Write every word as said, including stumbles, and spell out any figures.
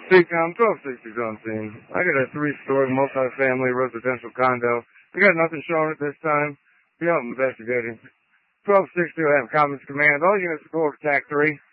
C-Com twelve sixty's on scene. I got a three-story multi-family residential condo. We got nothing showing at this time. Be out investigating. twelve sixty will have comments command. All units report to T A C three.